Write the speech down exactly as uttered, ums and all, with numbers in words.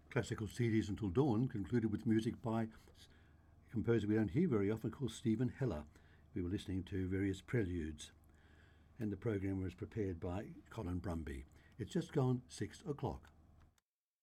Classical C Ds Until Dawn concluded with music by a composer we don't hear very often called Stephen Heller. We were listening to various preludes, and the program was prepared by Colin Brumby. It's just gone six o'clock.